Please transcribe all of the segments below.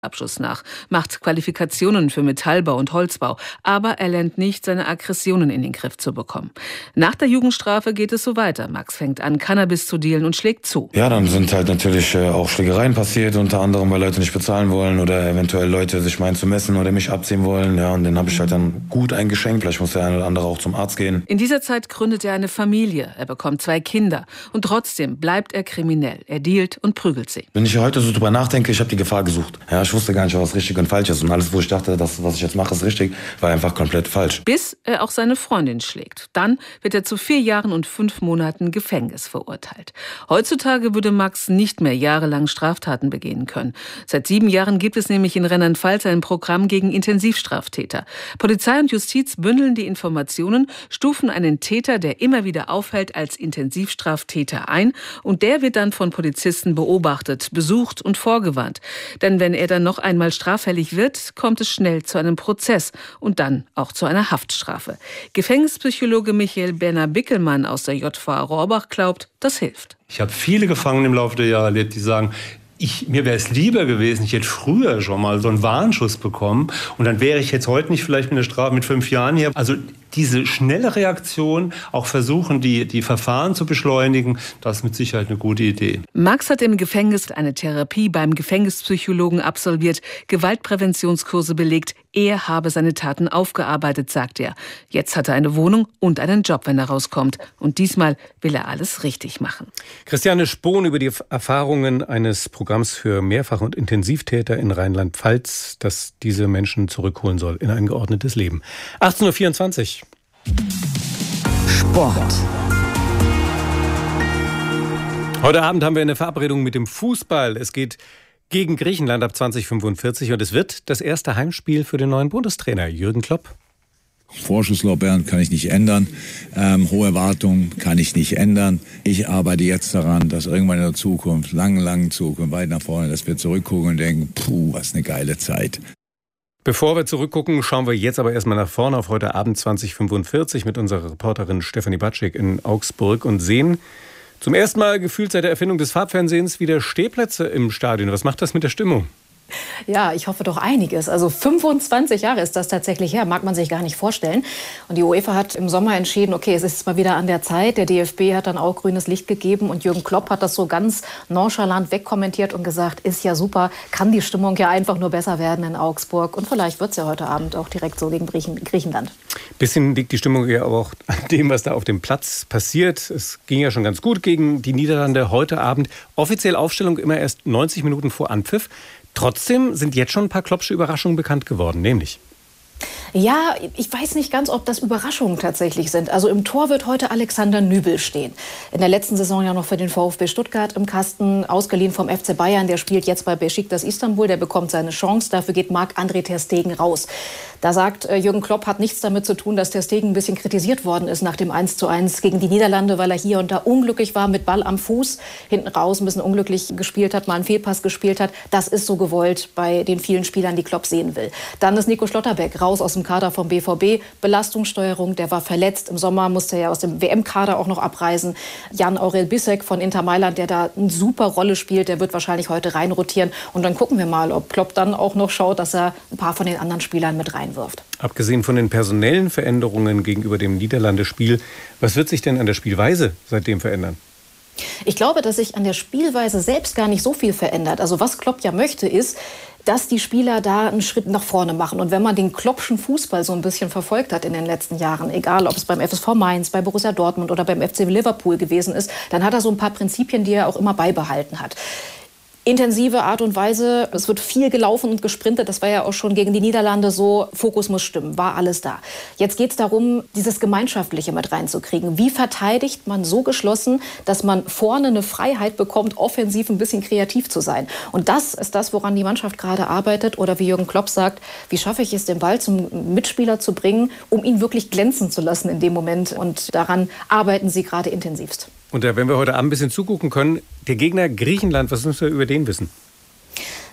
Abschluss nach, macht Qualifikationen für Metallbau und Holzbau, aber er lernt nicht, seine Aggressionen in den Griff zu bekommen. Nach der Jugendstrafe geht es so weiter. Max fängt an, Cannabis zu dealen und schlägt zu. Ja, dann sind halt natürlich auch Schlägereien passiert, unter anderem, weil Leute nicht bezahlen wollen oder eventuell Leute sich meinen zu messen oder mich abziehen wollen. Ja, und den habe ich halt dann gut eingeschenkt. Vielleicht muss der eine oder andere auch zum Arzt gehen. In dieser Zeit gründet er eine Familie. Er bekommt 2 Kinder. Und trotzdem bleibt er kriminell. Er dealt und prügelt sie. Wenn ich heute so drüber nachdenke, ich habe die Gefahr gesucht. Ja, ich wusste gar nicht, was richtig und falsch ist. Und alles, wo ich dachte, das, was ich jetzt mache, ist richtig, war einfach komplett falsch. Bis er auch seine Freundin schlägt. Dann wird er zu 4 Jahren und 5 Monaten Gefängnis verurteilt. Heutzutage würde Max nicht mehr jahrelang Straftaten begehen können. Seit 7 Jahren gibt es nämlich in Rheinland-Pfalz ein Programm gegen Intensivstraftäter. Polizei und Justiz bündeln die Informationen, stufen einen Täter, der immer wieder auffällt, als Intensivstraftäter ein. Und der wird dann von Polizisten beobachtet, besucht und vorgewarnt. Denn wenn er dann noch einmal straffällig wird, kommt es schnell zu einem Prozess und dann auch zu einer Haftstrafe. Gefängnispsychologe Michael Berner-Bickelmann aus der JVA Rohrbach glaubt, das hilft. Ich habe viele Gefangene im Laufe der Jahre erlebt, die sagen, mir wäre es lieber gewesen, ich hätte früher schon mal so einen Warnschuss bekommen und dann wäre ich jetzt heute nicht vielleicht mit einer Strafe mit 5 Jahren hier. Also diese schnelle Reaktion, auch versuchen, die Verfahren zu beschleunigen, das ist mit Sicherheit eine gute Idee. Max hat im Gefängnis eine Therapie beim Gefängnispsychologen absolviert, Gewaltpräventionskurse belegt. Er habe seine Taten aufgearbeitet, sagt er. Jetzt hat er eine Wohnung und einen Job, wenn er rauskommt. Und diesmal will er alles richtig machen. Christiane Spohn über die Erfahrungen eines Programms für Mehrfach- und Intensivtäter in Rheinland-Pfalz, das diese Menschen zurückholen soll in ein geordnetes Leben. 18.24 Uhr. Sport. Heute Abend haben wir eine Verabredung mit dem Fußball. Es geht gegen Griechenland ab 2045 und es wird das erste Heimspiel für den neuen Bundestrainer Jürgen Klopp. Vorschusslorbeeren kann ich nicht ändern, hohe Erwartungen kann ich nicht ändern. Ich arbeite jetzt daran, dass irgendwann in der Zukunft, lange Zukunft, weit nach vorne, dass wir zurückgucken und denken, was eine geile Zeit. Bevor wir zurückgucken, schauen wir jetzt aber erstmal nach vorne auf heute Abend 2045 mit unserer Reporterin Stefanie Batschik in Augsburg und sehen zum ersten Mal gefühlt seit der Erfindung des Farbfernsehens wieder Stehplätze im Stadion. Was macht das mit der Stimmung? Ja, ich hoffe doch einiges. Also 25 Jahre ist das tatsächlich her, mag man sich gar nicht vorstellen. Und die UEFA hat im Sommer entschieden, okay, es ist mal wieder an der Zeit. Der DFB hat dann auch grünes Licht gegeben und Jürgen Klopp hat das so ganz nonchalant wegkommentiert und gesagt, ist ja super, kann die Stimmung ja einfach nur besser werden in Augsburg. Und vielleicht wird es ja heute Abend auch direkt so gegen Griechenland. Bisschen liegt die Stimmung ja aber auch an dem, was da auf dem Platz passiert. Es ging ja schon ganz gut gegen die Niederlande heute Abend. Offiziell Aufstellung immer erst 90 Minuten vor Anpfiff. Trotzdem sind jetzt schon ein paar Kloppsche Überraschungen bekannt geworden, nämlich... Ja, ich weiß nicht ganz, ob das Überraschungen tatsächlich sind. Also im Tor wird heute Alexander Nübel stehen. In der letzten Saison ja noch für den VfB Stuttgart im Kasten, ausgeliehen vom FC Bayern. Der spielt jetzt bei Beşiktaş Istanbul, der bekommt seine Chance. Dafür geht Marc-André ter Stegen raus. Da sagt Jürgen Klopp, hat nichts damit zu tun, dass ter Stegen ein bisschen kritisiert worden ist nach dem 1:1 gegen die Niederlande, weil er hier und da unglücklich war mit Ball am Fuß, hinten raus ein bisschen unglücklich gespielt hat, mal einen Fehlpass gespielt hat. Das ist so gewollt bei den vielen Spielern, die Klopp sehen will. Dann ist Nico Schlotterbeck raus aus dem Kader vom BVB. Belastungssteuerung, der war verletzt. Im Sommer musste er aus dem WM-Kader auch noch abreisen. Jan-Aurel Bissek von Inter Mailand, der da eine super Rolle spielt, der wird wahrscheinlich heute reinrotieren. Und dann gucken wir mal, ob Klopp dann auch noch schaut, dass er ein paar von den anderen Spielern mit reinwirft. Abgesehen von den personellen Veränderungen gegenüber dem Niederlande-Spiel, was wird sich denn an der Spielweise seitdem verändern? Ich glaube, dass sich an der Spielweise selbst gar nicht so viel verändert. Also was Klopp ja möchte, ist, dass die Spieler da einen Schritt nach vorne machen. Und wenn man den Kloppschen Fußball so ein bisschen verfolgt hat in den letzten Jahren, egal ob es beim FSV Mainz, bei Borussia Dortmund oder beim FC Liverpool gewesen ist, dann hat er so ein paar Prinzipien, die er auch immer beibehalten hat. Intensive Art und Weise, es wird viel gelaufen und gesprintet, das war ja auch schon gegen die Niederlande so, Fokus muss stimmen, war alles da. Jetzt geht es darum, dieses Gemeinschaftliche mit reinzukriegen. Wie verteidigt man so geschlossen, dass man vorne eine Freiheit bekommt, offensiv ein bisschen kreativ zu sein? Und das ist das, woran die Mannschaft gerade arbeitet. Oder wie Jürgen Klopp sagt, wie schaffe ich es, den Ball zum Mitspieler zu bringen, um ihn wirklich glänzen zu lassen in dem Moment. Und daran arbeiten sie gerade intensivst. Und wenn wir heute Abend ein bisschen zugucken können, der Gegner Griechenland, was müssen wir über den wissen?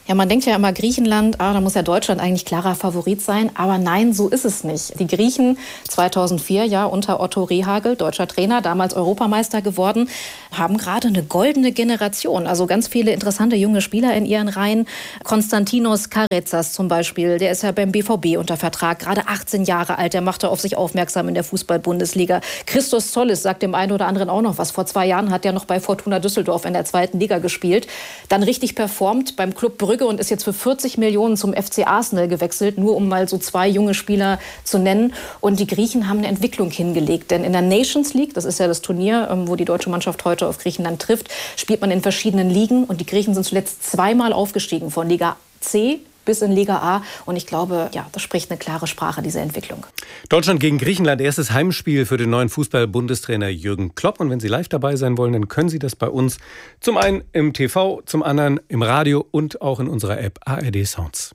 Ja, man denkt ja immer Griechenland, da muss ja Deutschland eigentlich klarer Favorit sein. Aber nein, so ist es nicht. Die Griechen 2004, ja, unter Otto Rehhagel, deutscher Trainer, damals Europameister geworden, haben gerade eine goldene Generation. Also ganz viele interessante junge Spieler in ihren Reihen. Konstantinos Karetsas zum Beispiel, der ist ja beim BVB unter Vertrag, gerade 18 Jahre alt, der machte auf sich aufmerksam in der Fußball-Bundesliga. Christos Zollis sagt dem einen oder anderen auch noch was. Vor 2 Jahren hat er noch bei Fortuna Düsseldorf in der 2. Liga gespielt. Dann richtig performt beim Club Brügge und ist jetzt für 40 Millionen zum FC Arsenal gewechselt, nur um mal so 2 junge Spieler zu nennen. Und die Griechen haben eine Entwicklung hingelegt. Denn in der Nations League, das ist ja das Turnier, wo die deutsche Mannschaft heute auf Griechenland trifft, spielt man in verschiedenen Ligen. Und die Griechen sind zuletzt 2-mal aufgestiegen, von Liga C bis in Liga A. Und ich glaube, ja, das spricht eine klare Sprache, diese Entwicklung. Deutschland gegen Griechenland, erstes Heimspiel für den neuen Fußball-Bundestrainer Jürgen Klopp. Und wenn Sie live dabei sein wollen, dann können Sie das bei uns zum einen im TV, zum anderen im Radio und auch in unserer App ARD Sounds.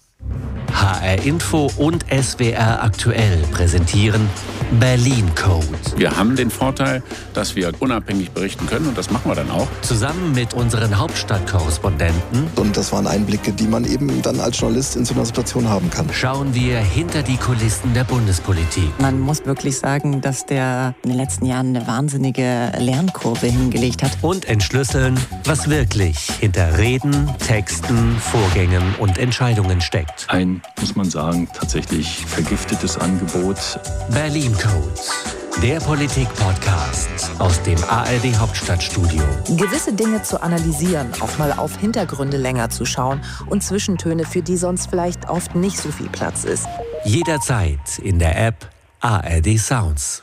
HR Info und SWR aktuell präsentieren Berlin Code. Wir haben den Vorteil, dass wir unabhängig berichten können und das machen wir dann auch. Zusammen mit unseren Hauptstadtkorrespondenten. Und das waren Einblicke, die man eben dann als Journalist in so einer Situation haben kann. Schauen wir hinter die Kulissen der Bundespolitik. Man muss wirklich sagen, dass der in den letzten Jahren eine wahnsinnige Lernkurve hingelegt hat. Und entschlüsseln, was wirklich hinter Reden, Texten, Vorgängen und Entscheidungen steckt. Ein, muss man sagen, tatsächlich vergiftetes Angebot. Berlin Code, der Politik-Podcast aus dem ARD Hauptstadtstudio. Gewisse Dinge zu analysieren, auch mal auf Hintergründe länger zu schauen und Zwischentöne, für die sonst vielleicht oft nicht so viel Platz ist. Jederzeit in der App ARD Sounds.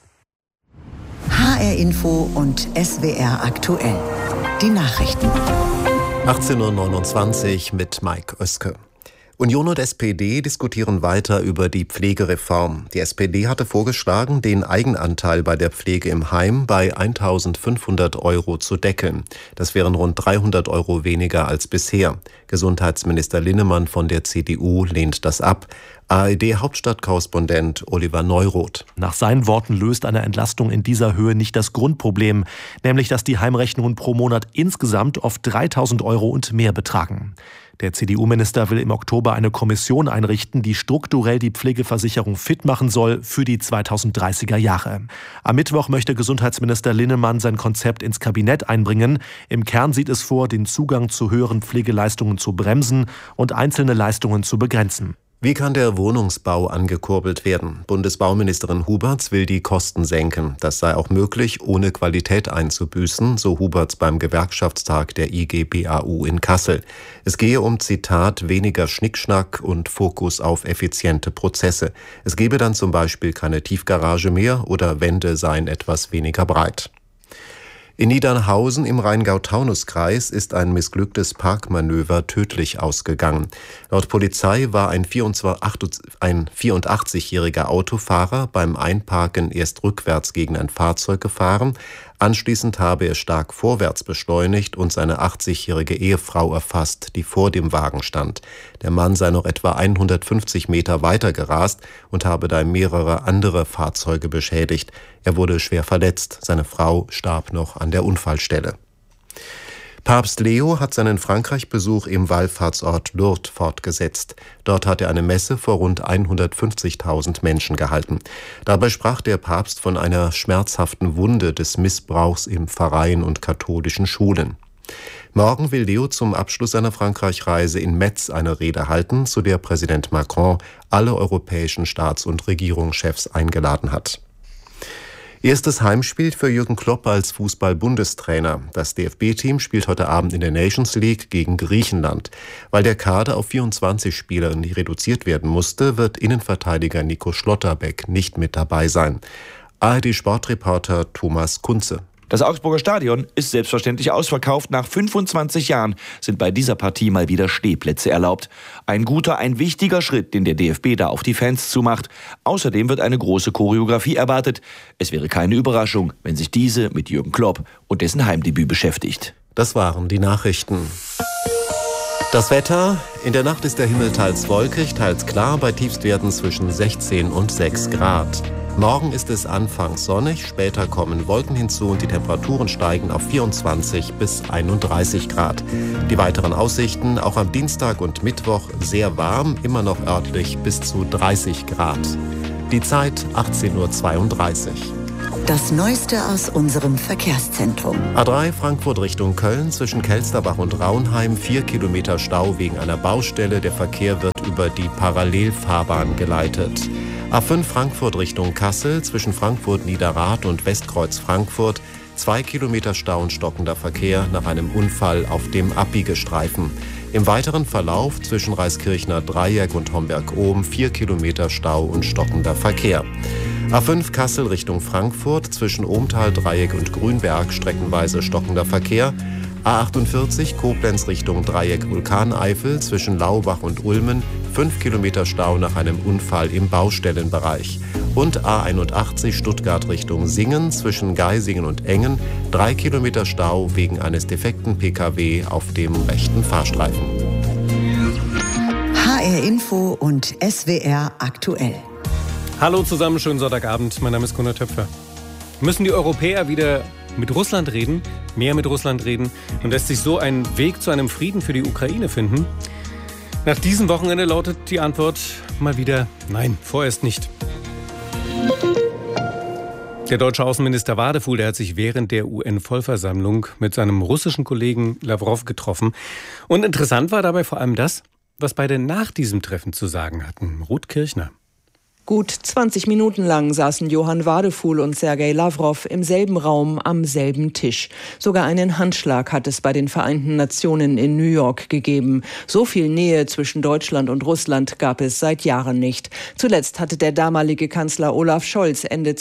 HR Info und SWR aktuell. Die Nachrichten. 18.29 Uhr mit Mike Oeske. Union und SPD diskutieren weiter über die Pflegereform. Die SPD hatte vorgeschlagen, den Eigenanteil bei der Pflege im Heim bei 1.500 € zu deckeln. Das wären rund 300 € weniger als bisher. Gesundheitsminister Linnemann von der CDU lehnt das ab. ARD-Hauptstadtkorrespondent Oliver Neuroth. Nach seinen Worten löst eine Entlastung in dieser Höhe nicht das Grundproblem, nämlich dass die Heimrechnungen pro Monat insgesamt oft 3.000 € und mehr betragen. Der CDU-Minister will im Oktober eine Kommission einrichten, die strukturell die Pflegeversicherung fit machen soll für die 2030er Jahre. Am Mittwoch möchte Gesundheitsminister Linnemann sein Konzept ins Kabinett einbringen. Im Kern sieht es vor, den Zugang zu höheren Pflegeleistungen zu bremsen und einzelne Leistungen zu begrenzen. Wie kann der Wohnungsbau angekurbelt werden? Bundesbauministerin Huberts will die Kosten senken. Das sei auch möglich, ohne Qualität einzubüßen, so Huberts beim Gewerkschaftstag der IG BAU in Kassel. Es gehe um, Zitat, weniger Schnickschnack und Fokus auf effiziente Prozesse. Es gebe dann zum Beispiel keine Tiefgarage mehr oder Wände seien etwas weniger breit. In Niedernhausen im Rheingau-Taunus-Kreis ist ein missglücktes Parkmanöver tödlich ausgegangen. Laut Polizei war ein 84-jähriger Autofahrer beim Einparken erst rückwärts gegen ein Fahrzeug gefahren. Anschließend habe er stark vorwärts beschleunigt und seine 80-jährige Ehefrau erfasst, die vor dem Wagen stand. Der Mann sei noch etwa 150 Meter weiter gerast und habe dabei mehrere andere Fahrzeuge beschädigt. Er wurde schwer verletzt. Seine Frau starb noch an der Unfallstelle. Papst Leo hat seinen Frankreich-Besuch im Wallfahrtsort Lourdes fortgesetzt. Dort hat er eine Messe vor rund 150.000 Menschen gehalten. Dabei sprach der Papst von einer schmerzhaften Wunde des Missbrauchs in Pfarreien und katholischen Schulen. Morgen will Leo zum Abschluss seiner Frankreich-Reise in Metz eine Rede halten, zu der Präsident Macron alle europäischen Staats- und Regierungschefs eingeladen hat. Erstes Heimspiel für Jürgen Klopp als Fußball-Bundestrainer. Das DFB-Team spielt heute Abend in der Nations League gegen Griechenland. Weil der Kader auf 24 Spieler reduziert werden musste, wird Innenverteidiger Nico Schlotterbeck nicht mit dabei sein. ARD-Sportreporter Thomas Kunze. Das Augsburger Stadion ist selbstverständlich ausverkauft. Nach 25 Jahren sind bei dieser Partie mal wieder Stehplätze erlaubt. Ein guter, ein wichtiger Schritt, den der DFB da auf die Fans zumacht. Außerdem wird eine große Choreografie erwartet. Es wäre keine Überraschung, wenn sich diese mit Jürgen Klopp und dessen Heimdebüt beschäftigt. Das waren die Nachrichten. Das Wetter: In der Nacht ist der Himmel teils wolkig, teils klar, bei Tiefstwerten zwischen 16 und 6 Grad. Morgen ist es anfangs sonnig, später kommen Wolken hinzu und die Temperaturen steigen auf 24 bis 31 Grad. Die weiteren Aussichten, auch am Dienstag und Mittwoch sehr warm, immer noch örtlich bis zu 30 Grad. Die Zeit 18:32 Uhr. Das Neueste aus unserem Verkehrszentrum. A3 Frankfurt Richtung Köln zwischen Kelsterbach und Raunheim 4 Kilometer Stau wegen einer Baustelle. Der Verkehr wird über die Parallelfahrbahn geleitet. A5 Frankfurt Richtung Kassel zwischen Frankfurt Niederrad und Westkreuz Frankfurt 2 Kilometer Stau und stockender Verkehr nach einem Unfall auf dem Abbiegestreifen. Im weiteren Verlauf zwischen Reiskirchner Dreieck und Homberg-Ohm 4 Kilometer Stau und stockender Verkehr. A5 Kassel Richtung Frankfurt zwischen Ohmtal-Dreieck und Grünberg streckenweise stockender Verkehr. A48 Koblenz Richtung Dreieck Vulkaneifel zwischen Laubach und Ulmen 5 Kilometer Stau nach einem Unfall im Baustellenbereich. Und A81 Stuttgart Richtung Singen zwischen Geisingen und Engen 3 Kilometer Stau wegen eines defekten Pkw auf dem rechten Fahrstreifen. HR Info und SWR aktuell. Hallo zusammen, schönen Sonntagabend. Mein Name ist Gunnar Töpfer. Müssen die Europäer wieder mit Russland reden, mehr mit Russland reden und lässt sich so ein Weg zu einem Frieden für die Ukraine finden? Nach diesem Wochenende lautet die Antwort mal wieder nein, vorerst nicht. Der deutsche Außenminister Wadefuhl, der hat sich während der UN-Vollversammlung mit seinem russischen Kollegen Lavrov getroffen. Und interessant war dabei vor allem das, was beide nach diesem Treffen zu sagen hatten. Ruth Kirchner. Gut 20 Minuten lang saßen Johann Wadefuhl und Sergei Lavrov im selben Raum am selben Tisch. Sogar einen Handschlag hat es bei den Vereinten Nationen in New York gegeben. So viel Nähe zwischen Deutschland und Russland gab es seit Jahren nicht. Zuletzt hatte der damalige Kanzler Olaf Scholz Ende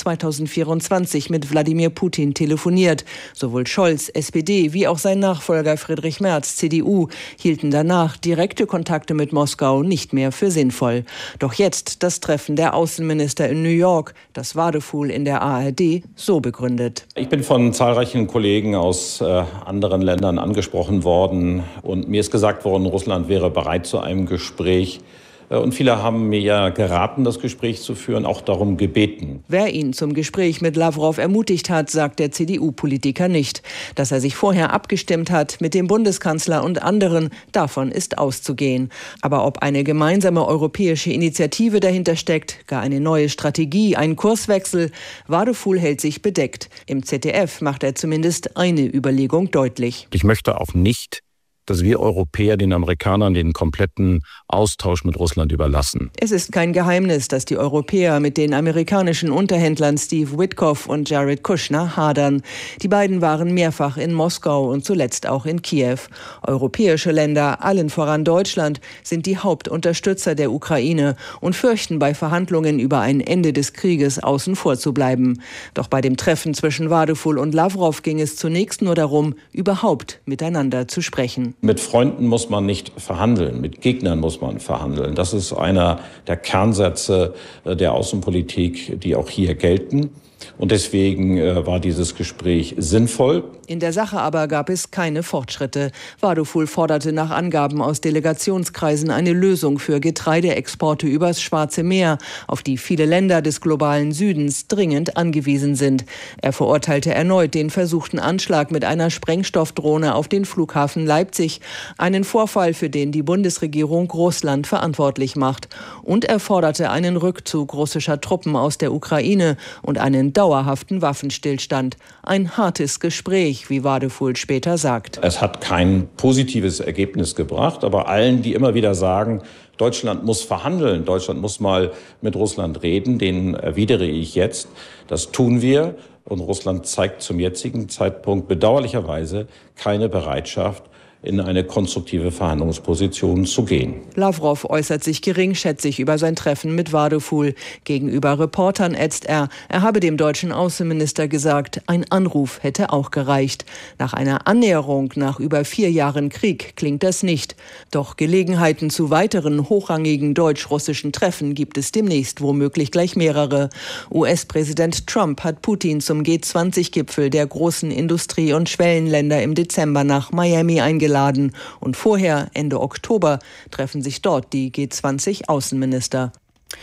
2024 mit Wladimir Putin telefoniert. Sowohl Scholz, SPD, wie auch sein Nachfolger Friedrich Merz, CDU, hielten danach direkte Kontakte mit Moskau nicht mehr für sinnvoll. Doch jetzt das Treffen der Außenminister in New York, das Wadefuhl in der ARD so begründet. Ich bin von zahlreichen Kollegen aus anderen Ländern angesprochen worden und mir ist gesagt worden, Russland wäre bereit zu einem Gespräch. Und viele haben mir ja geraten, das Gespräch zu führen, auch darum gebeten. Wer ihn zum Gespräch mit Lavrov ermutigt hat, sagt der CDU-Politiker nicht. Dass er sich vorher abgestimmt hat mit dem Bundeskanzler und anderen, davon ist auszugehen. Aber ob eine gemeinsame europäische Initiative dahinter steckt, gar eine neue Strategie, ein Kurswechsel, Wadefuhl hält sich bedeckt. Im ZDF macht er zumindest eine Überlegung deutlich. Ich möchte auch nicht, dass wir Europäer den Amerikanern den kompletten Austausch mit Russland überlassen. Es ist kein Geheimnis, dass die Europäer mit den amerikanischen Unterhändlern Steve Witkoff und Jared Kushner hadern. Die beiden waren mehrfach in Moskau und zuletzt auch in Kiew. Europäische Länder, allen voran Deutschland, sind die Hauptunterstützer der Ukraine und fürchten bei Verhandlungen über ein Ende des Krieges außen vor zu bleiben. Doch bei dem Treffen zwischen Wadefuhl und Lavrov ging es zunächst nur darum, überhaupt miteinander zu sprechen. Mit Freunden muss man nicht verhandeln, mit Gegnern muss man verhandeln. Das ist einer der Kernsätze der Außenpolitik, die auch hier gelten. Und deswegen war dieses Gespräch sinnvoll. In der Sache aber gab es keine Fortschritte. Wadefuhl forderte nach Angaben aus Delegationskreisen eine Lösung für Getreideexporte übers Schwarze Meer, auf die viele Länder des globalen Südens dringend angewiesen sind. Er verurteilte erneut den versuchten Anschlag mit einer Sprengstoffdrohne auf den Flughafen Leipzig, einen Vorfall, für den die Bundesregierung Russland verantwortlich macht. Und er forderte einen Rückzug russischer Truppen aus der Ukraine und einen dauerhaften Waffenstillstand. Ein hartes Gespräch, wie Wadefuhl später sagt. Es hat kein positives Ergebnis gebracht, aber allen, die immer wieder sagen, Deutschland muss verhandeln, Deutschland muss mal mit Russland reden, denen erwidere ich jetzt, das tun wir. Und Russland zeigt zum jetzigen Zeitpunkt bedauerlicherweise keine Bereitschaft, in eine konstruktive Verhandlungsposition zu gehen. Lavrov äußert sich geringschätzig über sein Treffen mit Wadefuhl. Gegenüber Reportern ätzt er habe dem deutschen Außenminister gesagt, ein Anruf hätte auch gereicht. Nach einer Annäherung nach über 4 Jahren Krieg klingt das nicht. Doch Gelegenheiten zu weiteren hochrangigen deutsch-russischen Treffen gibt es demnächst womöglich gleich mehrere. US-Präsident Trump hat Putin zum G20-Gipfel der großen Industrie- und Schwellenländer im Dezember nach Miami eingeladen. Und vorher, Ende Oktober, treffen sich dort die G20-Außenminister.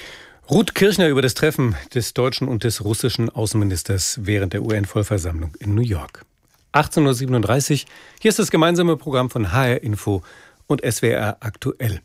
Ruth Kirchner über das Treffen des deutschen und des russischen Außenministers während der UN-Vollversammlung in New York. 18.37 Uhr, hier ist das gemeinsame Programm von HR Info und SWR aktuell.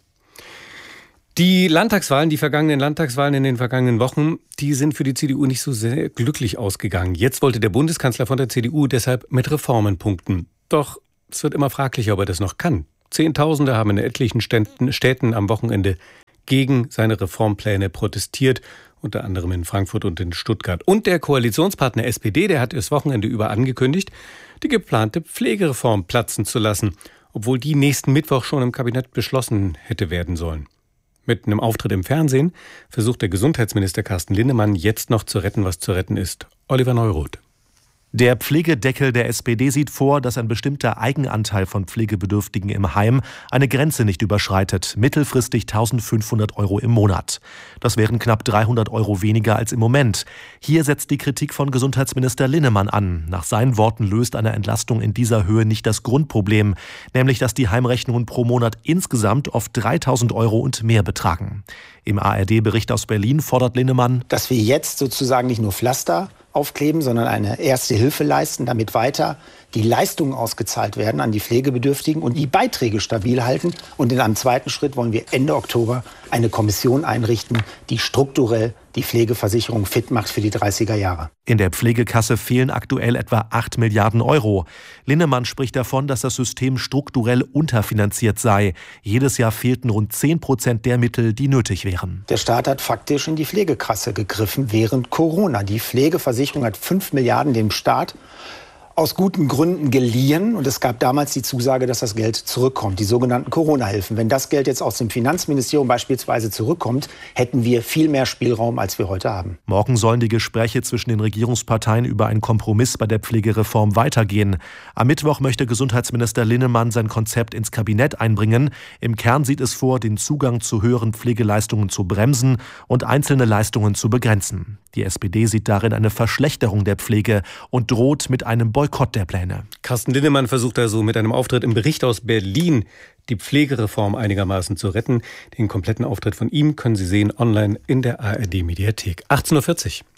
Die Landtagswahlen, die vergangenen Landtagswahlen in den vergangenen Wochen, die sind für die CDU nicht so sehr glücklich ausgegangen. Jetzt wollte der Bundeskanzler von der CDU deshalb mit Reformen punkten. Doch es wird immer fraglicher, ob er das noch kann. Zehntausende haben in etlichen Städten am Wochenende gegen seine Reformpläne protestiert, unter anderem in Frankfurt und in Stuttgart. Und der Koalitionspartner SPD, der hat das Wochenende über angekündigt, die geplante Pflegereform platzen zu lassen, obwohl die nächsten Mittwoch schon im Kabinett beschlossen hätte werden sollen. Mit einem Auftritt im Fernsehen versucht der Gesundheitsminister Carsten Linnemann jetzt noch zu retten, was zu retten ist. Oliver Neuroth. Der Pflegedeckel der SPD sieht vor, dass ein bestimmter Eigenanteil von Pflegebedürftigen im Heim eine Grenze nicht überschreitet, mittelfristig 1.500 € im Monat. Das wären knapp 300 € weniger als im Moment. Hier setzt die Kritik von Gesundheitsminister Linnemann an. Nach seinen Worten löst eine Entlastung in dieser Höhe nicht das Grundproblem, nämlich dass die Heimrechnungen pro Monat insgesamt oft 3.000 € und mehr betragen. Im ARD-Bericht aus Berlin fordert Linnemann, dass wir jetzt sozusagen nicht nur Pflaster aufkleben, sondern eine erste Hilfe leisten, damit weiter die Leistungen ausgezahlt werden an die Pflegebedürftigen und die Beiträge stabil halten. Und in einem zweiten Schritt wollen wir Ende Oktober eine Kommission einrichten, die strukturell die Pflegeversicherung fit macht für die 30er Jahre. In der Pflegekasse fehlen aktuell etwa 8 Milliarden €. Linnemann spricht davon, dass das System strukturell unterfinanziert sei. Jedes Jahr fehlten rund 10% der Mittel, die nötig wären. Der Staat hat faktisch in die Pflegekasse gegriffen während Corona. Die Pflegeversicherung hat 5 Milliarden dem Staat aus guten Gründen geliehen. Und es gab damals die Zusage, dass das Geld zurückkommt, die sogenannten Corona-Hilfen. Wenn das Geld jetzt aus dem Finanzministerium beispielsweise zurückkommt, hätten wir viel mehr Spielraum, als wir heute haben. Morgen sollen die Gespräche zwischen den Regierungsparteien über einen Kompromiss bei der Pflegereform weitergehen. Am Mittwoch möchte Gesundheitsminister Linnemann sein Konzept ins Kabinett einbringen. Im Kern sieht es vor, den Zugang zu höheren Pflegeleistungen zu bremsen und einzelne Leistungen zu begrenzen. Die SPD sieht darin eine Verschlechterung der Pflege und droht mit einem Boykott der Pläne. Carsten Linnemann versucht also mit einem Auftritt im Bericht aus Berlin, die Pflegereform einigermaßen zu retten. Den kompletten Auftritt von ihm können Sie sehen online in der ARD-Mediathek. 18.40 Uhr.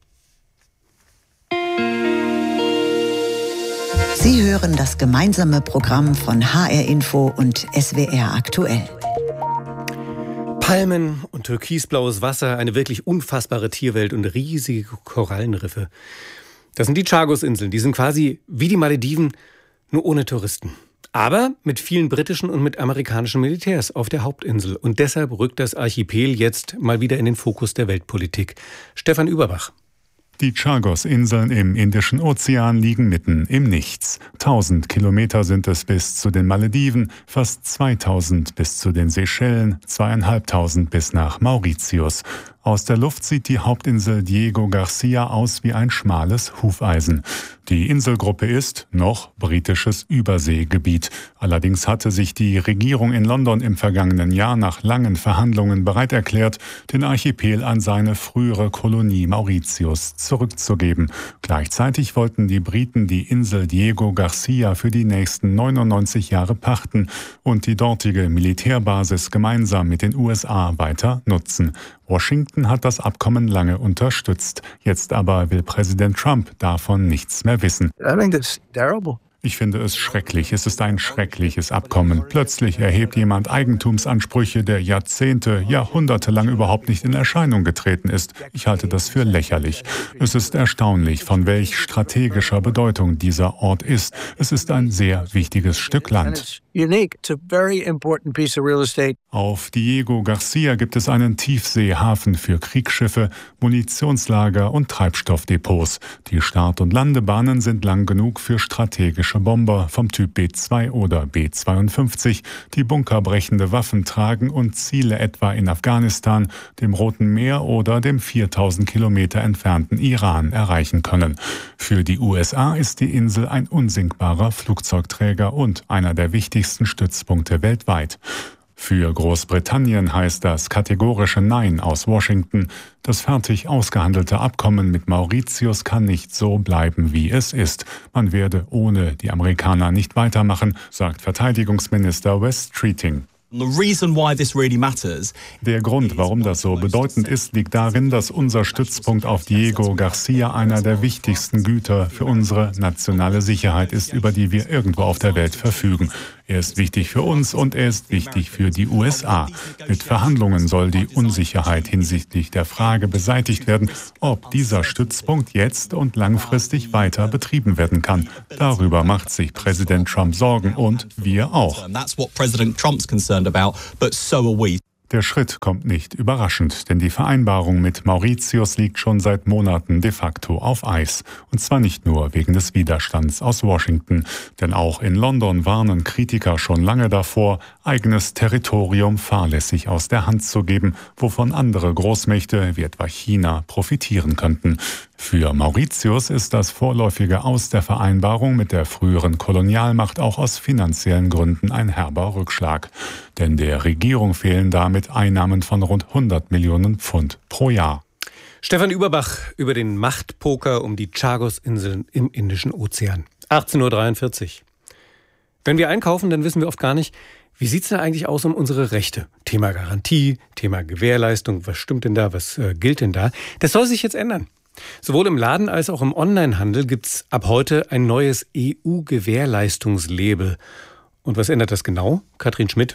Sie hören das gemeinsame Programm von HR Info und SWR aktuell. Palmen und türkisblaues Wasser, eine wirklich unfassbare Tierwelt und riesige Korallenriffe. Das sind die Chagos-Inseln. Die sind quasi wie die Malediven, nur ohne Touristen. Aber mit vielen britischen und mit amerikanischen Militärs auf der Hauptinsel. Und deshalb rückt das Archipel jetzt mal wieder in den Fokus der Weltpolitik. Stefan Überbach. Die Chagos-Inseln im Indischen Ozean liegen mitten im Nichts. 1000 Kilometer sind es bis zu den Malediven, fast 2000 bis zu den Seychellen, 2500 bis nach Mauritius. Aus der Luft sieht die Hauptinsel Diego Garcia aus wie ein schmales Hufeisen. Die Inselgruppe ist noch britisches Überseegebiet. Allerdings hatte sich die Regierung in London im vergangenen Jahr nach langen Verhandlungen bereit erklärt, den Archipel an seine frühere Kolonie Mauritius zurückzugeben. Gleichzeitig wollten die Briten die Insel Diego Garcia für die nächsten 99 Jahre pachten und die dortige Militärbasis gemeinsam mit den USA weiter nutzen. Washington hat das Abkommen lange unterstützt. Jetzt aber will Präsident Trump davon nichts mehr wissen. Ich finde es schrecklich. Es ist ein schreckliches Abkommen. Plötzlich erhebt jemand Eigentumsansprüche, der Jahrzehnte, Jahrhunderte lang überhaupt nicht in Erscheinung getreten ist. Ich halte das für lächerlich. Es ist erstaunlich, von welch strategischer Bedeutung dieser Ort ist. Es ist ein sehr wichtiges Stück Land. Auf Diego Garcia gibt es einen Tiefseehafen für Kriegsschiffe, Munitionslager und Treibstoffdepots. Die Start- und Landebahnen sind lang genug für strategische Bomber vom Typ B-2 oder B-52, die bunkerbrechende Waffen tragen und Ziele etwa in Afghanistan, dem Roten Meer oder dem 4000 Kilometer entfernten Iran erreichen können. Für die USA ist die Insel ein unsinkbarer Flugzeugträger und einer der wichtigsten Stützpunkte weltweit. Für Großbritannien heißt das kategorische Nein aus Washington. Das fertig ausgehandelte Abkommen mit Mauritius kann nicht so bleiben, wie es ist. Man werde ohne die Amerikaner nicht weitermachen, sagt Verteidigungsminister Wes Streeting. Der Grund, warum das so bedeutend ist, liegt darin, dass unser Stützpunkt auf Diego Garcia einer der wichtigsten Güter für unsere nationale Sicherheit ist, über die wir irgendwo auf der Welt verfügen. Er ist wichtig für uns und er ist wichtig für die USA. Mit Verhandlungen soll die Unsicherheit hinsichtlich der Frage beseitigt werden, ob dieser Stützpunkt jetzt und langfristig weiter betrieben werden kann. Darüber macht sich Präsident Trump Sorgen und wir auch. Der Schritt kommt nicht überraschend, denn die Vereinbarung mit Mauritius liegt schon seit Monaten de facto auf Eis. Und zwar nicht nur wegen des Widerstands aus Washington, denn auch in London warnen Kritiker schon lange davor, eigenes Territorium fahrlässig aus der Hand zu geben, wovon andere Großmächte wie etwa China profitieren könnten. Für Mauritius ist das vorläufige Aus der Vereinbarung mit der früheren Kolonialmacht auch aus finanziellen Gründen ein herber Rückschlag. Denn der Regierung fehlen damit Einnahmen von rund 100 Millionen Pfund pro Jahr. Stefan Überbach über den Machtpoker um die Chagos-Inseln im Indischen Ozean. 18.43 Uhr. Wenn wir einkaufen, dann wissen wir oft gar nicht, wie sieht es denn eigentlich aus um unsere Rechte? Thema Garantie, Thema Gewährleistung, was stimmt denn da, was gilt denn da? Das soll sich jetzt ändern. Sowohl im Laden als auch im Onlinehandel gibt es ab heute ein neues EU-Gewährleistungslabel. Und was ändert das genau? Katrin Schmidt.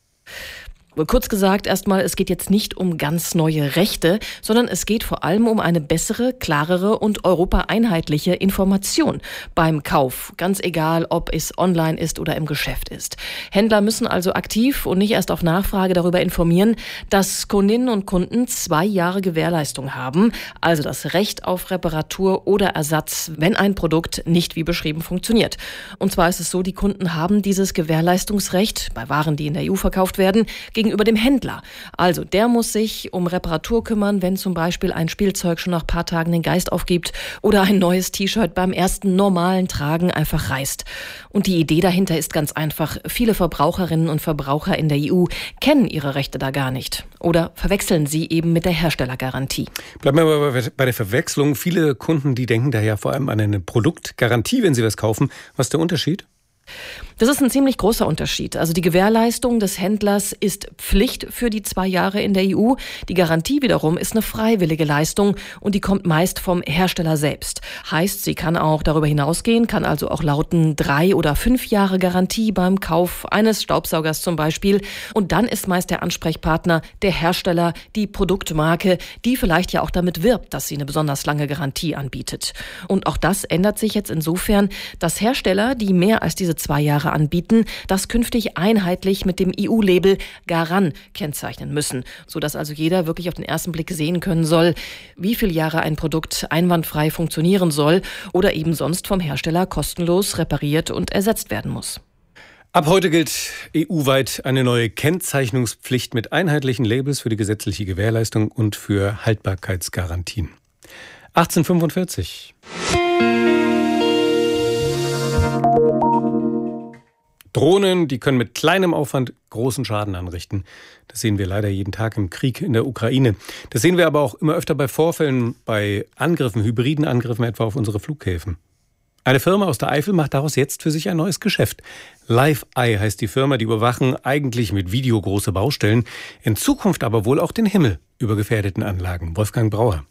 Kurz gesagt, erstmal, es geht jetzt nicht um ganz neue Rechte, sondern es geht vor allem um eine bessere, klarere und europaeinheitliche Information beim Kauf. Ganz egal, ob es online ist oder im Geschäft ist. Händler müssen also aktiv und nicht erst auf Nachfrage darüber informieren, dass Kundinnen und Kunden 2 Jahre Gewährleistung haben, also das Recht auf Reparatur oder Ersatz, wenn ein Produkt nicht wie beschrieben funktioniert. Und zwar ist es so, die Kunden haben dieses Gewährleistungsrecht bei Waren, die in der EU verkauft werden, gegenüber dem Händler. Also der muss sich um Reparatur kümmern, wenn zum Beispiel ein Spielzeug schon nach ein paar Tagen den Geist aufgibt oder ein neues T-Shirt beim ersten normalen Tragen einfach reißt. Und die Idee dahinter ist ganz einfach. Viele Verbraucherinnen und Verbraucher in der EU kennen ihre Rechte da gar nicht oder verwechseln sie eben mit der Herstellergarantie. Bleiben wir aber bei der Verwechslung. Viele Kunden, die denken da ja vor allem an eine Produktgarantie, wenn sie was kaufen. Was ist der Unterschied? Das ist ein ziemlich großer Unterschied. Also die Gewährleistung des Händlers ist Pflicht für die 2 Jahre in der EU. Die Garantie wiederum ist eine freiwillige Leistung und die kommt meist vom Hersteller selbst. Heißt, sie kann auch darüber hinausgehen, kann also auch lauten 3 oder 5 Jahre Garantie beim Kauf eines Staubsaugers zum Beispiel. Und dann ist meist der Ansprechpartner der Hersteller, die Produktmarke, die vielleicht ja auch damit wirbt, dass sie eine besonders lange Garantie anbietet. Und auch das ändert sich jetzt insofern, dass Hersteller, die mehr als diese 2 Jahre anbieten, das künftig einheitlich mit dem EU-Label Garan kennzeichnen müssen, sodass also jeder wirklich auf den ersten Blick sehen können soll, wie viele Jahre ein Produkt einwandfrei funktionieren soll oder eben sonst vom Hersteller kostenlos repariert und ersetzt werden muss. Ab heute gilt EU-weit eine neue Kennzeichnungspflicht mit einheitlichen Labels für die gesetzliche Gewährleistung und für Haltbarkeitsgarantien. 1845. Drohnen, die können mit kleinem Aufwand großen Schaden anrichten. Das sehen wir leider jeden Tag im Krieg in der Ukraine. Das sehen wir aber auch immer öfter bei Vorfällen, bei Angriffen, hybriden Angriffen etwa auf unsere Flughäfen. Eine Firma aus der Eifel macht daraus jetzt für sich ein neues Geschäft. Live-Eye heißt die Firma, die überwachen eigentlich mit Video große Baustellen, in Zukunft aber wohl auch den Himmel über gefährdeten Anlagen. Wolfgang Brauer.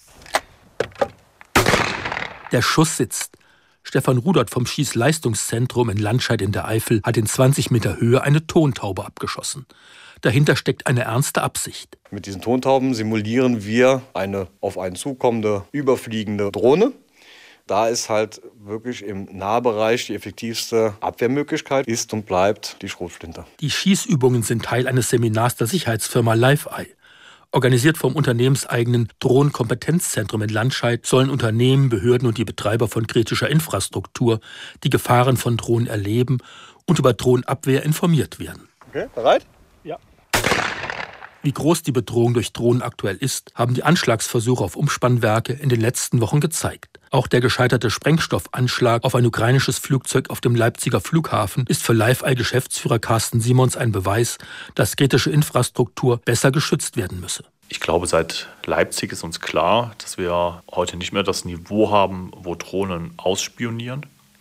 Der Schuss sitzt. Stefan Rudert vom Schießleistungszentrum in Landscheid in der Eifel hat in 20 Meter Höhe eine Tontaube abgeschossen. Dahinter steckt eine ernste Absicht. Mit diesen Tontauben simulieren wir eine auf einen zukommende, überfliegende Drohne. Da ist halt wirklich im Nahbereich die effektivste Abwehrmöglichkeit ist und bleibt die Schrotflinte. Die Schießübungen sind Teil eines Seminars der Sicherheitsfirma Live-Eye. Organisiert vom unternehmenseigenen Drohnenkompetenzzentrum in Landscheid sollen Unternehmen, Behörden und die Betreiber von kritischer Infrastruktur die Gefahren von Drohnen erleben und über Drohnenabwehr informiert werden. Okay, bereit? Ja. Wie groß die Bedrohung durch Drohnen aktuell ist, haben die Anschlagsversuche auf Umspannwerke in den letzten Wochen gezeigt. Auch der gescheiterte Sprengstoffanschlag auf ein ukrainisches Flugzeug auf dem Leipziger Flughafen ist für Live-Eye-Geschäftsführer Carsten Simons ein Beweis, dass kritische Infrastruktur besser geschützt werden müsse. Ich glaube, seit Leipzig ist uns klar, dass wir heute nicht mehr das Niveau haben, wo Drohnen ausspionieren. Das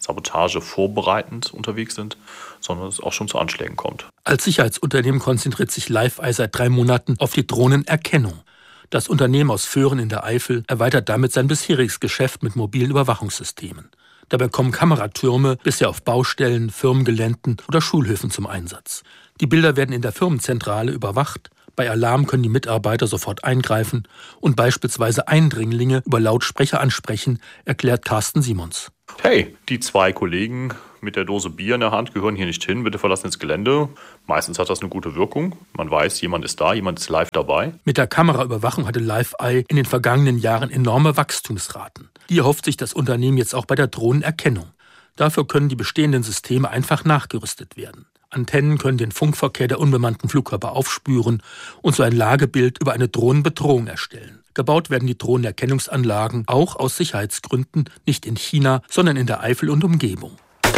Sabotage vorbereitend unterwegs sind, sondern es auch schon zu Anschlägen kommt. Als Sicherheitsunternehmen konzentriert sich Live-Eye seit 3 Monaten auf die Drohnenerkennung. Das Unternehmen aus Föhren in der Eifel erweitert damit sein bisheriges Geschäft mit mobilen Überwachungssystemen. Dabei kommen Kameratürme bisher auf Baustellen, Firmengeländen oder Schulhöfen zum Einsatz. Die Bilder werden in der Firmenzentrale überwacht. Bei Alarm können die Mitarbeiter sofort eingreifen und beispielsweise Eindringlinge über Lautsprecher ansprechen, erklärt Carsten Simons. Hey, die 2 Kollegen mit der Dose Bier in der Hand gehören hier nicht hin, bitte verlassen das Gelände. Meistens hat das eine gute Wirkung. Man weiß, jemand ist da, jemand ist live dabei. Mit der Kameraüberwachung hatte Live-Eye in den vergangenen Jahren enorme Wachstumsraten. Die erhofft sich das Unternehmen jetzt auch bei der Drohnenerkennung. Dafür können die bestehenden Systeme einfach nachgerüstet werden. Antennen können den Funkverkehr der unbemannten Flugkörper aufspüren und so ein Lagebild über eine Drohnenbedrohung erstellen. Gebaut werden die Drohnenerkennungsanlagen auch aus Sicherheitsgründen nicht in China, sondern in der Eifel und Umgebung.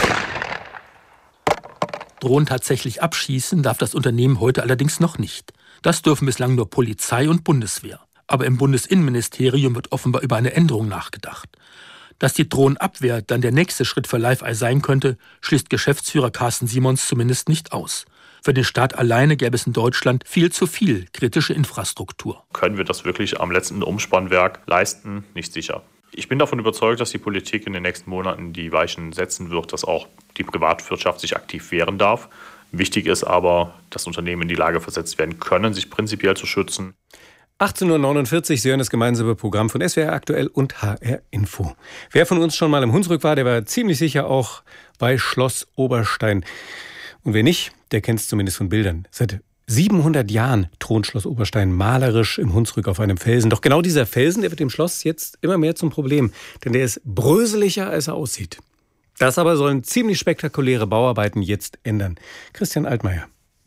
Drohnen tatsächlich abschießen darf das Unternehmen heute allerdings noch nicht. Das dürfen bislang nur Polizei und Bundeswehr. Aber im Bundesinnenministerium wird offenbar über eine Änderung nachgedacht. Dass die Drohnenabwehr dann der nächste Schritt für Live-Eye sein könnte, schließt Geschäftsführer Carsten Simons zumindest nicht aus. Für den Staat alleine gäbe es in Deutschland viel zu viel kritische Infrastruktur. Können wir das wirklich am letzten Umspannwerk leisten? Nicht sicher. Ich bin davon überzeugt, dass die Politik in den nächsten Monaten die Weichen setzen wird, dass auch die Privatwirtschaft sich aktiv wehren darf. Wichtig ist aber, dass Unternehmen in die Lage versetzt werden können, sich prinzipiell zu schützen. 18.49 Uhr, Sie hören das gemeinsame Programm von SWR Aktuell und HR Info. Wer von uns schon mal im Hunsrück war, der war ziemlich sicher auch bei Schloss Oberstein. Und wer nicht, der kennt es zumindest von Bildern. Seit 700 Jahren thront Schloss Oberstein malerisch im Hunsrück auf einem Felsen. Doch genau dieser Felsen, der wird dem Schloss jetzt immer mehr zum Problem. Denn der ist bröseliger, als er aussieht. Das aber sollen ziemlich spektakuläre Bauarbeiten jetzt ändern. Christian Altmaier.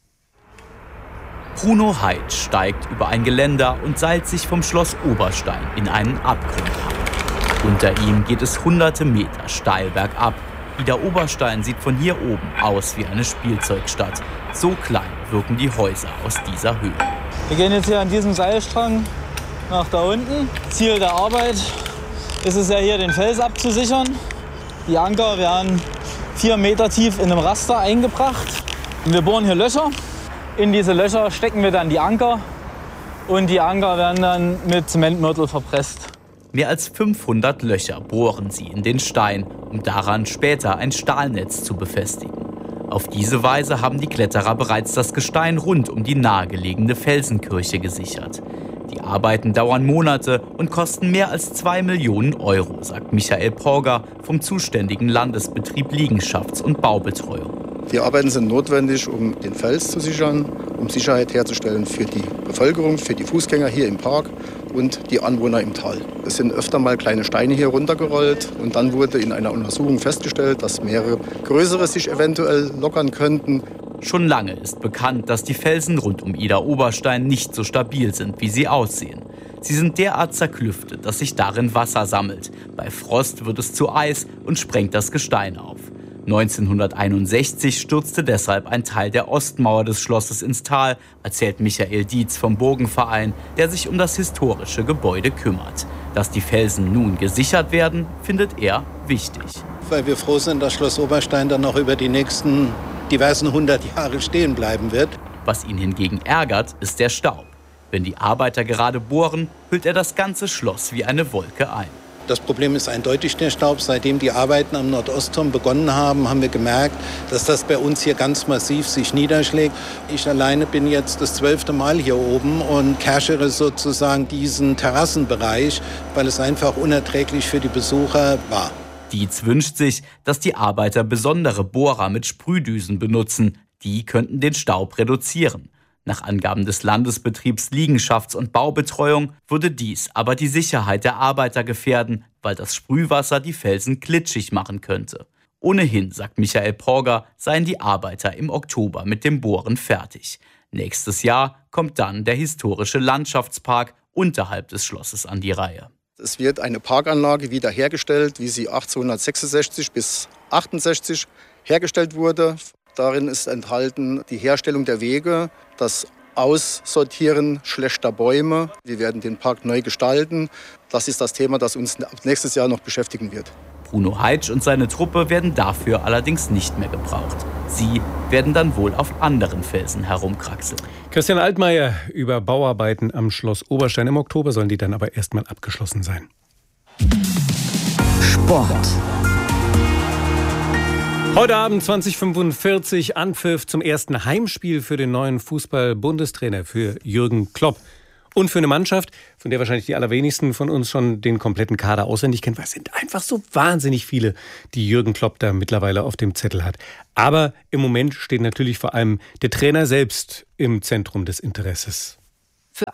Bruno Heid steigt über ein Geländer und seilt sich vom Schloss Oberstein in einen Abgrund ab. Unter ihm geht es hunderte Meter steil bergab. Ida Oberstein sieht von hier oben aus wie eine Spielzeugstadt. So klein wirken die Häuser aus dieser Höhe. Wir gehen jetzt hier an diesem Seilstrang nach da unten. Ziel der Arbeit ist es ja hier, den Fels abzusichern. Die Anker werden 4 Meter tief in einem Raster eingebracht. Und wir bohren hier Löcher. In diese Löcher stecken wir dann die Anker und die Anker werden dann mit Zementmörtel verpresst. Mehr als 500 Löcher bohren sie in den Stein, um daran später ein Stahlnetz zu befestigen. Auf diese Weise haben die Kletterer bereits das Gestein rund um die nahegelegene Felsenkirche gesichert. Die Arbeiten dauern Monate und kosten mehr als 2 Millionen Euro, sagt Michael Porger vom zuständigen Landesbetrieb Liegenschafts- und Baubetreuung. Die Arbeiten sind notwendig, um den Fels zu sichern, um Sicherheit herzustellen für die Bevölkerung, für die Fußgänger hier im Park und die Anwohner im Tal. Es sind öfter mal kleine Steine hier runtergerollt und dann wurde in einer Untersuchung festgestellt, dass mehrere größere sich eventuell lockern könnten. Schon lange ist bekannt, dass die Felsen rund um Ida Oberstein nicht so stabil sind, wie sie aussehen. Sie sind derart zerklüftet, dass sich darin Wasser sammelt. Bei Frost wird es zu Eis und sprengt das Gestein auf. 1961 stürzte deshalb ein Teil der Ostmauer des Schlosses ins Tal, erzählt Michael Dietz vom Burgenverein, der sich um das historische Gebäude kümmert. Dass die Felsen nun gesichert werden, findet er wichtig. Weil wir froh sind, dass Schloss Oberstein dann noch über die nächsten diversen 100 Jahre stehen bleiben wird. Was ihn hingegen ärgert, ist der Staub. Wenn die Arbeiter gerade bohren, hüllt er das ganze Schloss wie eine Wolke ein. Das Problem ist eindeutig der Staub. Seitdem die Arbeiten am Nordostturm begonnen haben, haben wir gemerkt, dass das bei uns hier ganz massiv sich niederschlägt. Ich alleine bin jetzt das 12. Mal hier oben und cachere sozusagen diesen Terrassenbereich, weil es einfach unerträglich für die Besucher war. Dietz wünscht sich, dass die Arbeiter besondere Bohrer mit Sprühdüsen benutzen. Die könnten den Staub reduzieren. Nach Angaben des Landesbetriebs Liegenschafts- und Baubetreuung würde dies aber die Sicherheit der Arbeiter gefährden, weil das Sprühwasser die Felsen glitschig machen könnte. Ohnehin, sagt Michael Porger, seien die Arbeiter im Oktober mit dem Bohren fertig. Nächstes Jahr kommt dann der historische Landschaftspark unterhalb des Schlosses an die Reihe. Es wird eine Parkanlage wiederhergestellt, wie sie 1866 bis 1868 hergestellt wurde. Darin ist enthalten die Herstellung der Wege, das Aussortieren schlechter Bäume. Wir werden den Park neu gestalten. Das ist das Thema, das uns nächstes Jahr noch beschäftigen wird. Bruno Heitsch und seine Truppe werden dafür allerdings nicht mehr gebraucht. Sie werden dann wohl auf anderen Felsen herumkraxeln. Christian Altmaier über Bauarbeiten am Schloss Oberstein. Im Oktober sollen die dann aber erstmal abgeschlossen sein. Sport. Heute Abend 20:45 Anpfiff zum ersten Heimspiel für den neuen Fußball-Bundestrainer, für Jürgen Klopp. Und für eine Mannschaft, von der wahrscheinlich die allerwenigsten von uns schon den kompletten Kader auswendig kennen, weil es sind einfach so wahnsinnig viele, die Jürgen Klopp da mittlerweile auf dem Zettel hat. Aber im Moment steht natürlich vor allem der Trainer selbst im Zentrum des Interesses. Für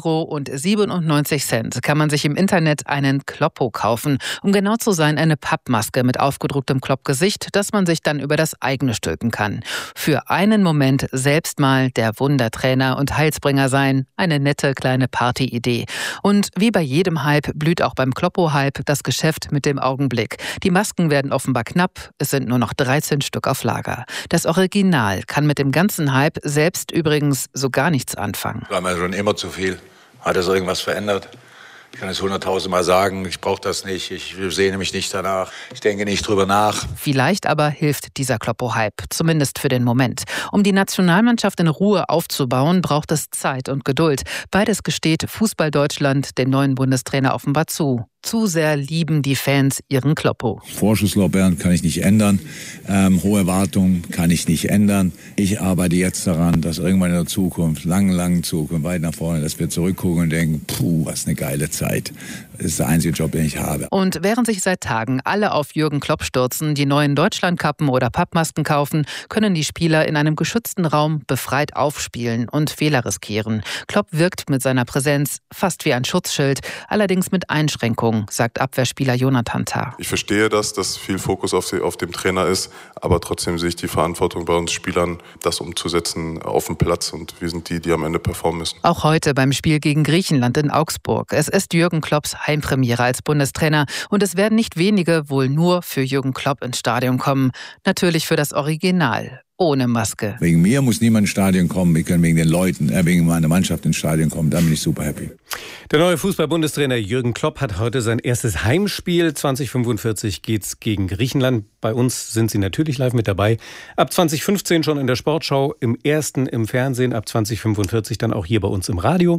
8,97 € kann man sich im Internet einen Kloppo kaufen. Um genau zu sein, eine Pappmaske mit aufgedrucktem Klopp-Gesicht, das man sich dann über das eigene stülpen kann. Für einen Moment selbst mal der Wundertrainer und Heilsbringer sein. Eine nette kleine Partyidee. Und wie bei jedem Hype blüht auch beim Kloppo-Hype das Geschäft mit dem Augenblick. Die Masken werden offenbar knapp. Es sind nur noch 13 Stück auf Lager. Das Original kann mit dem ganzen Hype selbst übrigens so gar nichts anfangen. War mir schon immer zu viel. Hat das irgendwas verändert? Ich kann es 100.000 Mal sagen, ich brauche das nicht, ich sehne mich nicht danach, ich denke nicht drüber nach. Vielleicht aber hilft dieser Kloppo-Hype, zumindest für den Moment. Um die Nationalmannschaft in Ruhe aufzubauen, braucht es Zeit und Geduld. Beides gesteht Fußball-Deutschland dem neuen Bundestrainer offenbar zu. Zu sehr lieben die Fans ihren Kloppo. Vorschusslorbeeren kann ich nicht ändern, hohe Erwartungen kann ich nicht ändern. Ich arbeite jetzt daran, dass irgendwann in der Zukunft, lange Zukunft, weit nach vorne, dass wir zurückgucken und denken, was eine geile Zeit. Das ist der einzige Job, den ich habe. Und während sich seit Tagen alle auf Jürgen Klopp stürzen, die neuen Deutschlandkappen oder Pappmasken kaufen, können die Spieler in einem geschützten Raum befreit aufspielen und Fehler riskieren. Klopp wirkt mit seiner Präsenz fast wie ein Schutzschild, allerdings mit Einschränkungen, sagt Abwehrspieler Jonathan Tah. Ich verstehe dass viel Fokus auf dem Trainer ist, aber trotzdem sehe ich die Verantwortung bei uns Spielern, das umzusetzen auf dem Platz, und wir sind die am Ende performen müssen. Auch heute beim Spiel gegen Griechenland in Augsburg. Es ist Jürgen Klopps Heimpremiere als Bundestrainer und es werden nicht wenige wohl nur für Jürgen Klopp ins Stadion kommen. Natürlich für das Original. Ohne Maske. Wegen mir muss niemand ins Stadion kommen, wir können wegen den Leuten, wegen meiner Mannschaft ins Stadion kommen, da bin ich super happy. Der neue Fußball-Bundestrainer Jürgen Klopp hat heute sein erstes Heimspiel. 20:45 geht's gegen Griechenland. Bei uns sind Sie natürlich live mit dabei. Ab 20:15 schon in der Sportschau, im Ersten im Fernsehen, ab 20:45 dann auch hier bei uns im Radio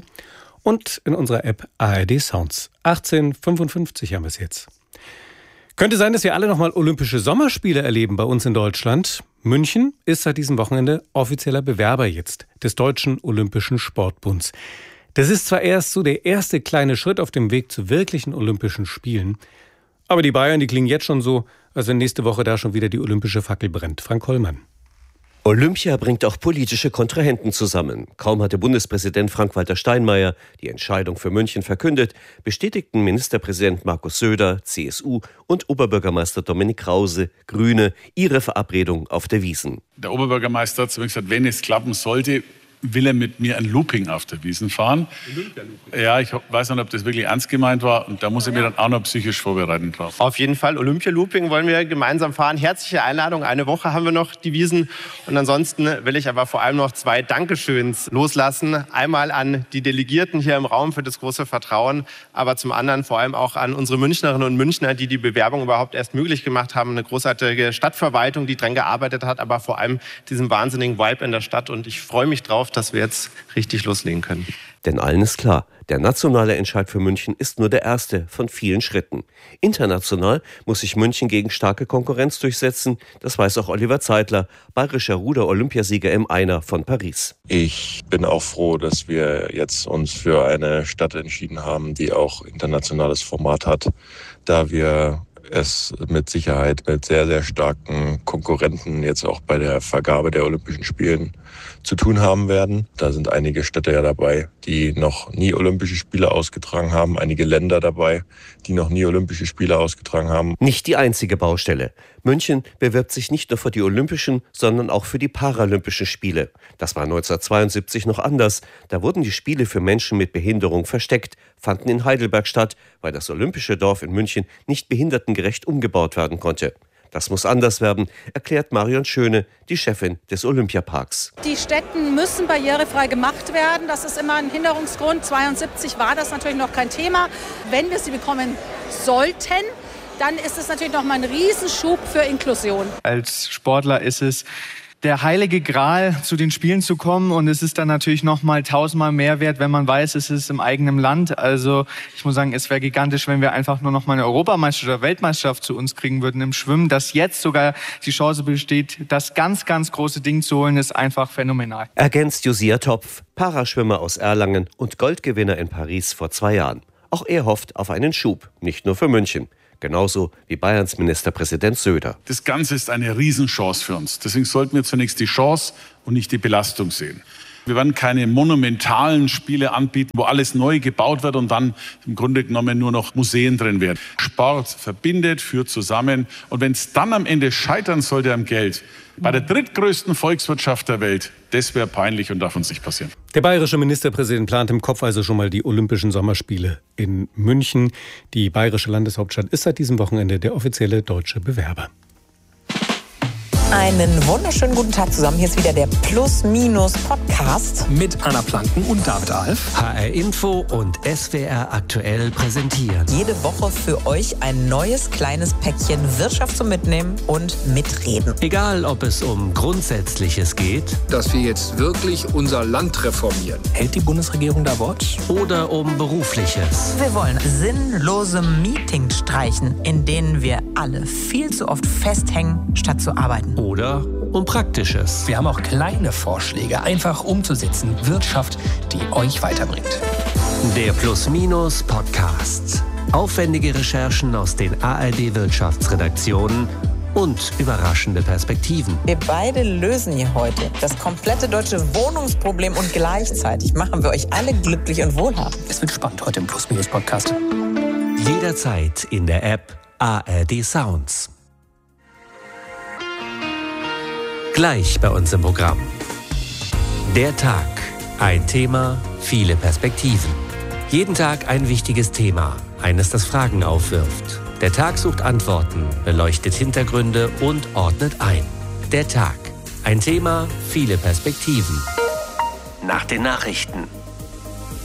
und in unserer App ARD Sounds. 18:55 haben wir es jetzt. Könnte sein, dass wir alle nochmal Olympische Sommerspiele erleben bei uns in Deutschland. München ist seit diesem Wochenende offizieller Bewerber jetzt des Deutschen Olympischen Sportbunds. Das ist zwar erst so der erste kleine Schritt auf dem Weg zu wirklichen Olympischen Spielen, aber die Bayern, die klingen jetzt schon so, als wenn nächste Woche da schon wieder die olympische Fackel brennt. Frank Hollmann. Olympia bringt auch politische Kontrahenten zusammen. Kaum hatte Bundespräsident Frank-Walter Steinmeier die Entscheidung für München verkündet, bestätigten Ministerpräsident Markus Söder, CSU, und Oberbürgermeister Dominik Krause, Grüne, ihre Verabredung auf der Wiesn. Der Oberbürgermeister hat zu mir gesagt, wenn es klappen sollte, will er mit mir ein Looping auf der Wiesn fahren. Ja, ich weiß nicht, ob das wirklich ernst gemeint war. Und da muss ich mir dann auch noch psychisch vorbereiten drauf. Auf jeden Fall, Olympia-Looping wollen wir gemeinsam fahren. Herzliche Einladung. Eine Woche haben wir noch die Wiesn. Und ansonsten will ich aber vor allem noch 2 Dankeschöns loslassen. Einmal an die Delegierten hier im Raum für das große Vertrauen. Aber zum anderen vor allem auch an unsere Münchnerinnen und Münchner, die die Bewerbung überhaupt erst möglich gemacht haben. Eine großartige Stadtverwaltung, die dran gearbeitet hat. Aber vor allem diesen wahnsinnigen Vibe in der Stadt. Und ich freue mich drauf, dass wir jetzt richtig loslegen können. Denn allen ist klar, der nationale Entscheid für München ist nur der erste von vielen Schritten. International muss sich München gegen starke Konkurrenz durchsetzen. Das weiß auch Oliver Zeitler, bayerischer Ruder-Olympiasieger im Einer von Paris. Ich bin auch froh, dass wir jetzt uns für eine Stadt entschieden haben, die auch internationales Format hat, da wir es mit Sicherheit mit sehr, sehr starken Konkurrenten jetzt auch bei der Vergabe der Olympischen Spielen zu tun haben werden. Da sind einige Städte ja dabei, die noch nie Olympische Spiele ausgetragen haben, einige Länder dabei, die noch nie Olympische Spiele ausgetragen haben. Nicht die einzige Baustelle. München bewirbt sich nicht nur für die Olympischen, sondern auch für die Paralympischen Spiele. Das war 1972 noch anders. Da wurden die Spiele für Menschen mit Behinderung versteckt, fanden in Heidelberg statt, weil das Olympische Dorf in München nicht behindertengerecht umgebaut werden konnte. Das muss anders werden, erklärt Marion Schöne, die Chefin des Olympiaparks. Die Stätten müssen barrierefrei gemacht werden. Das ist immer ein Hinderungsgrund. 1972 war das natürlich noch kein Thema. Wenn wir sie bekommen sollten, dann ist es natürlich nochmal ein Riesenschub für Inklusion. Als Sportler ist es der heilige Gral, zu den Spielen zu kommen. Und es ist dann natürlich noch mal 1000-mal mehr wert, wenn man weiß, es ist im eigenen Land. Also ich muss sagen, es wäre gigantisch, wenn wir einfach nur noch mal eine Europameisterschaft oder Weltmeisterschaft zu uns kriegen würden im Schwimmen. Dass jetzt sogar die Chance besteht, das ganz, ganz große Ding zu holen, ist einfach phänomenal. Ergänzt Josia Topf, Paraschwimmer aus Erlangen und Goldgewinner in Paris vor 2 Jahren. Auch er hofft auf einen Schub, nicht nur für München. Genauso wie Bayerns Ministerpräsident Söder. Das Ganze ist eine Riesenchance für uns. Deswegen sollten wir zunächst die Chance und nicht die Belastung sehen. Wir werden keine monumentalen Spiele anbieten, wo alles neu gebaut wird und dann im Grunde genommen nur noch Museen drin werden. Sport verbindet, führt zusammen. Und wenn es dann am Ende scheitern sollte am Geld, bei der drittgrößten Volkswirtschaft der Welt, das wäre peinlich und darf uns nicht passieren. Der bayerische Ministerpräsident plant im Kopf also schon mal die Olympischen Sommerspiele in München. Die bayerische Landeshauptstadt ist seit diesem Wochenende der offizielle deutsche Bewerber. Einen wunderschönen guten Tag zusammen. Hier ist wieder der Plus-Minus-Podcast. Mit Anna Planken und David Alf. HR Info und SWR aktuell präsentieren. Jede Woche für euch ein neues kleines Päckchen Wirtschaft zum Mitnehmen und Mitreden. Egal, ob es um Grundsätzliches geht. Dass wir jetzt wirklich unser Land reformieren. Hält die Bundesregierung da Wort? Oder um Berufliches. Wir wollen sinnlose Meetings streichen, in denen wir alle viel zu oft festhängen, statt zu arbeiten. Oder um Praktisches. Wir haben auch kleine Vorschläge, einfach umzusetzen. Wirtschaft, die euch weiterbringt. Der Plus-Minus-Podcast. Aufwendige Recherchen aus den ARD-Wirtschaftsredaktionen und überraschende Perspektiven. Wir beide lösen hier heute das komplette deutsche Wohnungsproblem und gleichzeitig machen wir euch alle glücklich und wohlhabend. Es wird spannend heute im Plus-Minus-Podcast. Jederzeit in der App ARD Sounds. Gleich bei uns im Programm. Der Tag. Ein Thema, viele Perspektiven. Jeden Tag ein wichtiges Thema, eines, das Fragen aufwirft. Der Tag sucht Antworten, beleuchtet Hintergründe und ordnet ein. Der Tag. Ein Thema, viele Perspektiven. Nach den Nachrichten.